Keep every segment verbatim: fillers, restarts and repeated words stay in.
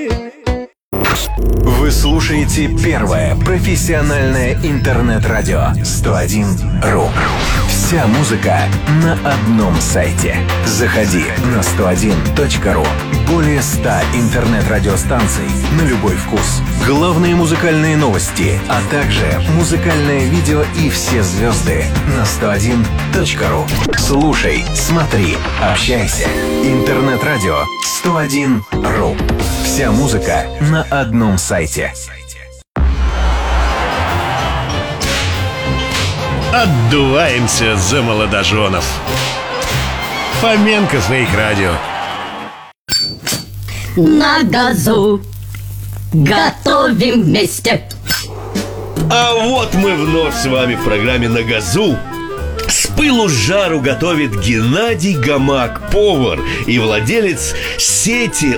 Вы слушаете первое профессиональное интернет-радио сто один ру. Вся музыка на одном сайте. Заходи на сто один точка ру. Более ста интернет-радиостанций на любой вкус. Главные музыкальные новости, а также музыкальное видео и все звезды на сто один точка ру. Слушай, смотри, общайся. Интернет-радио сто один ру. Вся музыка на одном сайте. Отдуваемся за молодоженов. Фоменко на их радио. На газу готовим вместе. А вот мы вновь с вами в программе «На газу». С пылу с жару готовит Геннадий Гамак, повар и владелец сети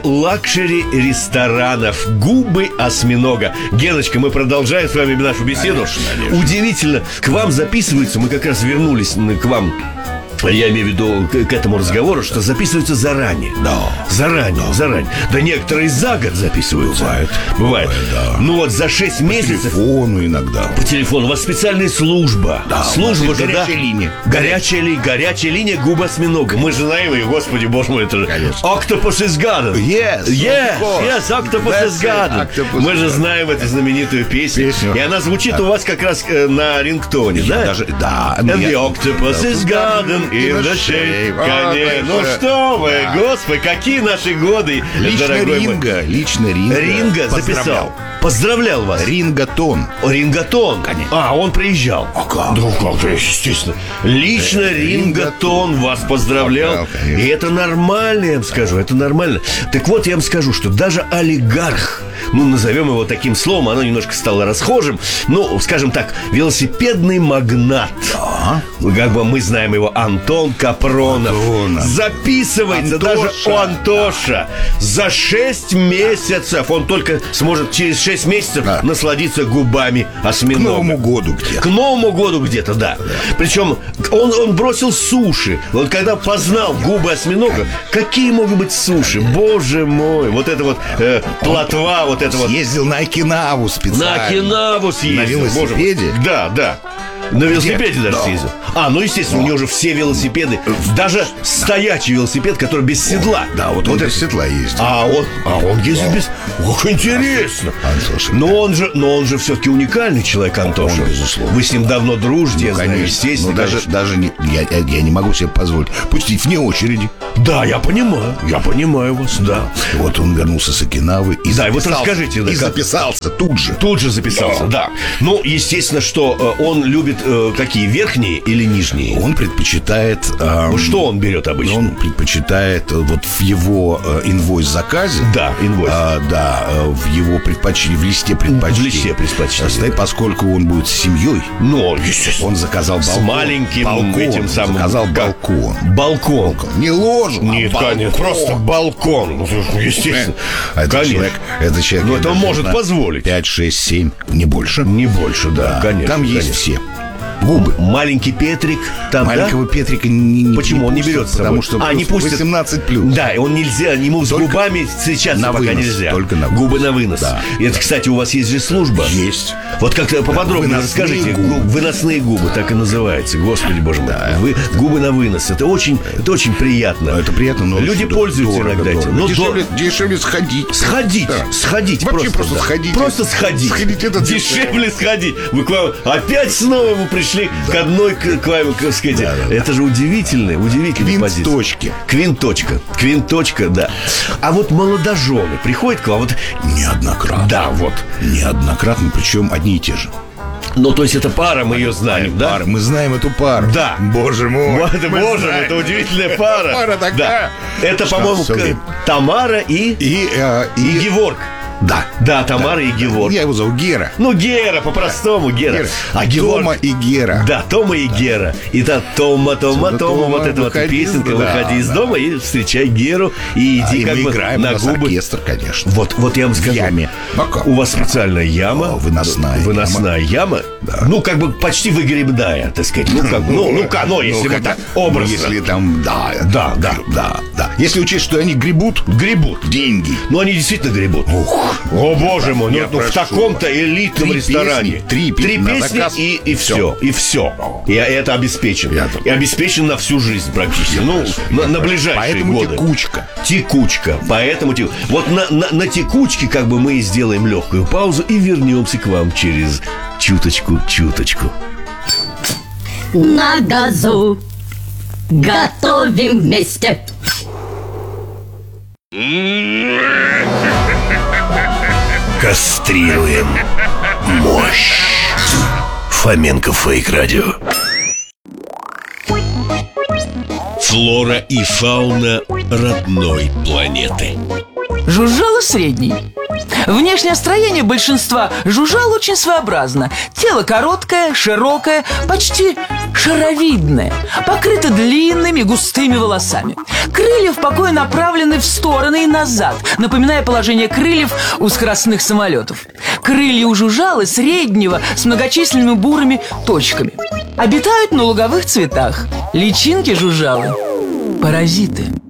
лакшери-ресторанов «Губы осьминога». Геночка, мы продолжаем с вами нашу беседу. Конечно, конечно. Удивительно, к вам записываются, мы как раз вернулись к вам. Я имею в виду к, к этому разговору, что записываются заранее. Да. Заранее, да. заранее. Да некоторые за год записываются. Бывает. Бывает. Бывает, да. Ну вот за шесть месяцев. По телефону иногда. По телефону. У вас специальная служба. Да, служба же, горячая да? линия. Горячая, ли, горячая линия «Губы осьминога». Мы же знаем ее, господи, боже мой, это же Конечно. Octopus is Garden. Yes, Yes, of course. yes, Octopus That's is Garden. it, Octopus Мы is же Garden. знаем эту знаменитую песню. Песню. И она звучит Да. у вас как раз э, на рингтоне, Я да? даже, да. And я- the octopus is garden in the shade. Конечно. Ну что вы, Да. господи, какие наши годы, Лично дорогой мой. Ринга, лично Ринга. Ринга поздравлял. записал. Поздравлял вас. Рингатон. О, Рингатон. Конечно. А, он приезжал. А как? Ну, как же, естественно. Лично Э, Рингатон вас поздравлял. Поздравлял, конечно. И это нормально, я вам скажу, это нормально. Так вот, я вам скажу, что даже олигарх, ну, назовем его таким словом, оно немножко стало расхожим, ну, скажем так, велосипедный магнат. Да. Как бы мы знаем его, Антон Капронов. Антон. Записывается Антоша. даже у Антоша. За шесть месяцев он только сможет через шесть месяцев Да. насладиться губами К осьминога. Новому году где-то. К Новому году где-то, да. Причем он, он бросил суши. Вот когда познал губы осьминога, какие могут быть суши? Боже мой. Вот это вот э, плотва, вот это вот. Съездил на Окинаву специально. На Окинаву съездил. На Боже мой. велосипеде? Да, да. На велосипеде даже Да. съездил. А, ну, естественно, у него же все велосипеды. Даже стоячий велосипед, который без седла. Да, вот он это- без седла ездит. А он, а он ездит Да. без... Ох, интересно. Антоша. Но он же, но он же все-таки уникальный человек, Антоша. Он, безусловно. Вы с ним давно дружите, я Ну, знаю, конечно. естественно. Ну, даже, конечно. даже не, я, я, я не могу себе позволить пустить вне очереди. Да, я понимаю, я понимаю вас, да. Вот он вернулся с Окинавы и Да, и вот записался. расскажите, да, И как- записался тут же. Тут же записался, да. Ну, естественно, что э, он любит э, какие, верхние или нижние? Он предпочитает... эм, Ну, что он берет обычно? Он предпочитает э, вот в его э, инвойс-заказе. Да, инвойс. а, да, э, в его предпочтении, в листе предпочтений. В листе предпочтений, Стоит, да. поскольку он будет с семьей. Ну, естественно. Он заказал С балкон. маленьким балкон. этим самым... Заказал как? балкон. Балкон. Не ложу, Нет, а балкон. конечно, просто балкон. Ну, естественно. А этот Конечно. человек, этот человек, Но это он наверное, может на позволить. пять, шесть, семь, не больше. Не больше, да, конечно. Там есть конечно. все. Губы. Маленький Петрик там, Маленького да? Петрика не, не Почему он не пустят, берет с собой? Потому что а, не пустят. восемнадцать плюс. Да, и он нельзя, ему с Только губами сейчас на пока вынос, нельзя. только на вынос. Губы на вынос. Да, И это, кстати, у вас есть же служба. Есть. Вот как-то поподробнее выносные расскажите. губы. Гу- Выносные губы, так и называется. Господи, боже мой. Вы, губы на вынос. Это очень, это очень приятно. Это приятно, но Люди очень пользуются дорого, иногда этим. дорого. Ну, дешевле, до- дешевле сходить. Сходить, Да. сходить. Вообще просто да. сходить. Просто сходить. Сходить это дешевле сходить. Вы к вам опять снова вы пришли к одной, к, к вам, к, сказать, Да, да, да. это же удивительная, удивительная позиция. Квинточки. Квинточка. Квинточка, да. А вот молодожены приходят к вам, вот, Неоднократно. да, вот. Неоднократно, причем одни и те же. Ну, то есть это пара, мы ее знаем, да? Пара. Мы знаем эту пару. Да. Боже мой. Вот это, Мы боже, знаем. это удивительная пара. Пара такая. Да. Это, Что, по-моему, всё к- время. Тамара и, И, э, и и, Геворг. Да. Да, Тамара и Геворг. Я его зову Гера. Ну, Гера, по-простому, Гера. Гера. А Геворг... Тома и Гера. Да, Тома и Гера. И та Тома, Тома, Тома, Тома, вот эта вот выходи, песенка, да, выходи из да. дома и встречай Геру. И А, иди и как мы бы играем, на у нас губы. оркестр, конечно. Вот, вот я вам скажу. яме. А как? У вас специальная яма. О, выносная Выносная яма. Да. Ну, как бы почти выгребная, так сказать. Ну, как бы, ну, ну, ну, если мы когда- так образно. Если там, да, Да, да, да, да. Если учесть, что они гребут, Гребут. деньги. Ну, они действительно гребут. Ух. О, боже мой, ну, Я ну, в прошу таком-то элитном Три ресторане. песни, три песни на песни заказ. и, и все. Всё. И все. И это обеспечено. Я- И обеспечено на всю жизнь практически. Ну, на, на ближайшие Поэтому годы. текучка. Текучка. Поэтому тек- вот на, на, на текучке как бы мы и сделаем легкую паузу и вернемся к вам через чуточку-чуточку. На газу готовим вместе. Кастрируем мощь. Фоменко Фейк Радио. Флора и фауна родной планеты. Жужжало средний. Внешнее строение большинства жужжал очень своеобразно. Тело короткое, широкое, почти шаровидное, покрыто длинными густыми волосами. Крылья в покое направлены в стороны и назад, напоминая положение крыльев у скоростных самолетов. Крылья у жужжалы среднего с многочисленными бурыми точками. Обитают на луговых цветах. Личинки жужжалы – паразиты.